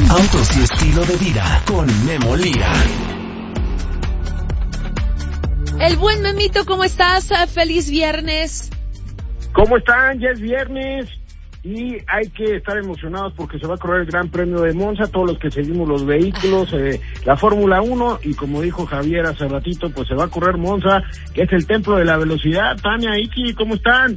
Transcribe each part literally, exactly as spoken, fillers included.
Autos y estilo de vida con Memo Lira. El buen Memito, ¿cómo estás? Feliz viernes. ¿Cómo están? Ya es viernes y hay que estar emocionados porque se va a correr el Gran Premio de Monza, todos los que seguimos los vehículos, eh, la Fórmula uno, y como dijo Javier hace ratito, pues se va a correr Monza, que es el templo de la velocidad. Tania, Iki, ¿cómo están?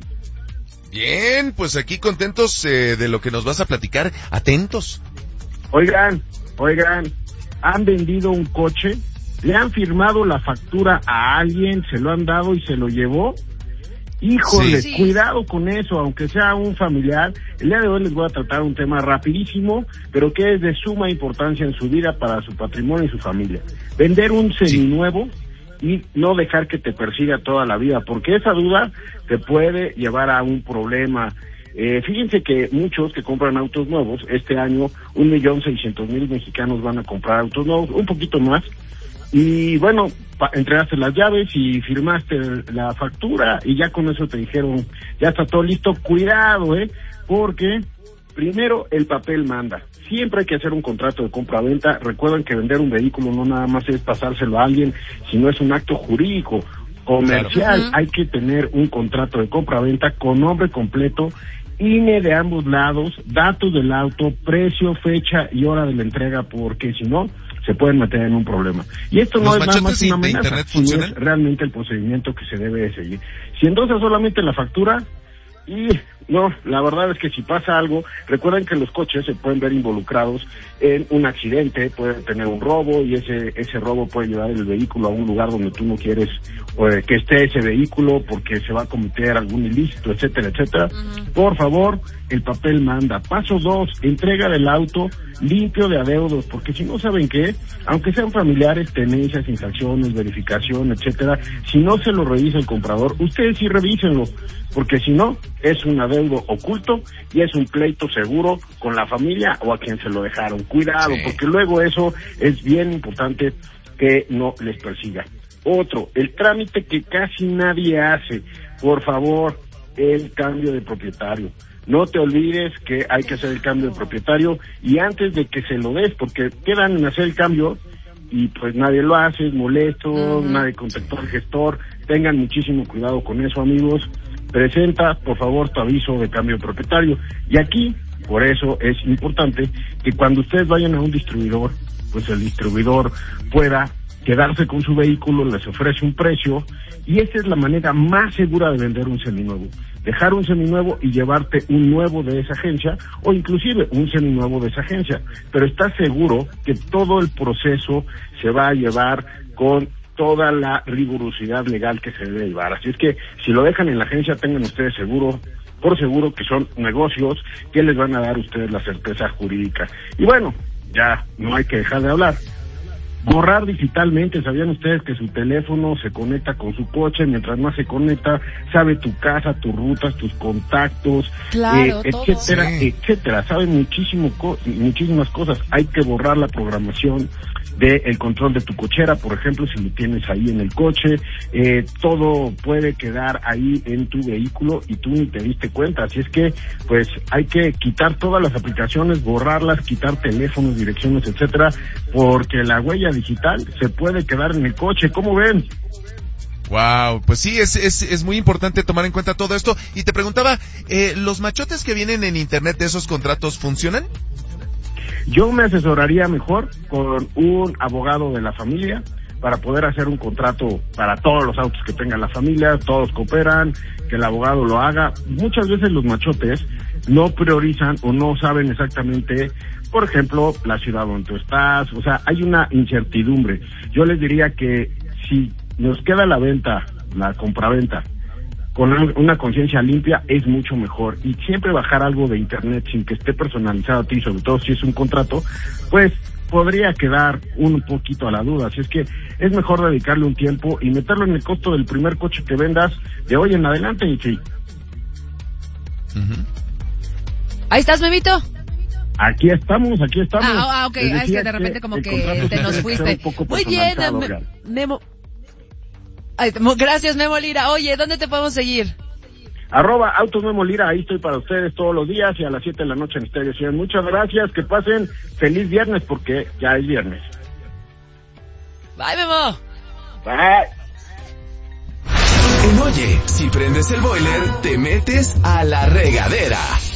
Bien, pues aquí contentos eh, de lo que nos vas a platicar, atentos. Oigan, oigan, han vendido un coche, le han firmado la factura a alguien, se lo han dado y se lo llevó. Híjole, sí. Cuidado con eso, aunque sea un familiar. El día de hoy les voy a tratar un tema rapidísimo, pero que es de suma importancia en su vida, para su patrimonio y su familia. Vender un seminuevo y no dejar que te persiga toda la vida, porque esa duda te puede llevar a un problema. Eh, fíjense que muchos que compran autos nuevos, este año un millón seiscientos mil mexicanos van a comprar autos nuevos, un poquito más, y bueno, pa- entregaste las llaves y firmaste la factura y ya con eso te dijeron, ya está todo listo. Cuidado, eh, porque primero el papel manda. Siempre hay que hacer un contrato de compra-venta. Recuerden que vender un vehículo no nada más es pasárselo a alguien, sino es un acto jurídico, comercial. Claro. Hay que tener un contrato de compra-venta con nombre completo, I N E de ambos lados, datos del auto, precio, fecha y hora de la entrega, porque si no, se pueden meter en un problema. Y esto no ¿Los es nada más machetes una de amenaza, internet sino funcionan? es realmente el procedimiento que se debe de seguir. Si endosa solamente la factura, y no, la verdad es que si pasa algo, recuerden que los coches se pueden ver involucrados en un accidente, pueden tener un robo, y ese ese robo puede llevar el vehículo a un lugar donde tú no quieres eh, que esté ese vehículo, porque se va a cometer algún ilícito, etcétera, etcétera. Uh-huh. Por favor, el papel manda. Paso dos, entrega del auto limpio de adeudos, porque si no, ¿saben qué? Aunque sean familiares, tenencias, infracciones, verificación, etcétera, si no se lo revisa el comprador, ustedes sí revísenlo, porque si no, es un adeudo oculto y es un pleito seguro con la familia o a quien se lo dejaron. Cuidado, sí. Porque luego eso es bien importante que no les persiga. Otro, el trámite que casi nadie hace, por favor, el cambio de propietario. No te olvides que hay que hacer el cambio de propietario, y antes de que se lo des, porque quedan en hacer el cambio y pues nadie lo hace, es molesto, uh-huh. Nadie contactó al gestor. Tengan muchísimo cuidado con eso, amigos. Presenta, por favor, tu aviso de cambio de propietario. Y aquí, por eso es importante que cuando ustedes vayan a un distribuidor, pues el distribuidor pueda quedarse con su vehículo, les ofrece un precio, y esa es la manera más segura de vender un seminuevo. Dejar un seminuevo y llevarte un nuevo de esa agencia, o inclusive un seminuevo de esa agencia, pero estás seguro que todo el proceso se va a llevar con toda la rigurosidad legal que se debe llevar. Así es que si lo dejan en la agencia, tengan ustedes seguro, por seguro, que son negocios que les van a dar a ustedes la certeza jurídica. Y bueno, ya no hay que dejar de hablar. Borrar digitalmente. ¿Sabían ustedes que su teléfono se conecta con su coche? Mientras más se conecta, sabe tu casa, tus rutas, tus contactos, claro, eh, etcétera, sí. etcétera. Sabe muchísimo co- muchísimas cosas. Hay que borrar la programación del control de tu cochera, por ejemplo, si lo tienes ahí en el coche. Eh, todo puede quedar ahí en tu vehículo y tú ni te diste cuenta. Así es que, pues, hay que quitar todas las aplicaciones, borrarlas, quitar teléfonos, direcciones, etcétera, porque la huella digital se puede quedar en el coche. ¿Cómo ven? Wow, pues sí, es, es, es muy importante tomar en cuenta todo esto. Y te preguntaba, eh, ¿los machotes que vienen en internet de esos contratos funcionan? Yo me asesoraría mejor con un abogado de la familia para poder hacer un contrato para todos los autos que tenga la familia, todos cooperan, que el abogado lo haga. Muchas veces los machotes no priorizan o no saben exactamente, por ejemplo, la ciudad donde tú estás, o sea, hay una incertidumbre. Yo les diría que si nos queda la venta, la compraventa, con una conciencia limpia, es mucho mejor. Y siempre bajar algo de internet sin que esté personalizado a ti, sobre todo si es un contrato, pues podría quedar un poquito a la duda. Así es que es mejor dedicarle un tiempo y meterlo en el costo del primer coche que vendas de hoy en adelante, y sí. Uh-huh. Ahí estás, Memito. Aquí estamos, aquí estamos. Ah, ah ok, ah, es que de repente como que te nos fuiste. Muy bien, me, Memo. Ay, gracias, Memo Lira. Oye, ¿dónde te podemos seguir? arroba Autos Memo Lira, ahí estoy para ustedes todos los días y a las siete de la noche en Estéreo cien. Muchas gracias, que pasen feliz viernes porque ya es viernes. Bye, Memo. Bye. En Oye, si prendes el boiler, te metes a la regadera.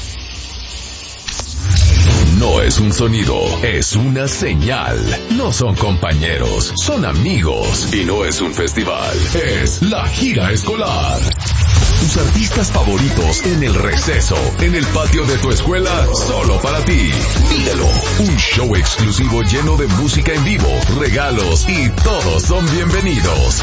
No es un sonido, es una señal. No son compañeros, son amigos. Y no es un festival, es la gira escolar. Tus artistas favoritos en el receso, en el patio de tu escuela, solo para ti. Pídelo. Un show exclusivo lleno de música en vivo, regalos y todos son bienvenidos.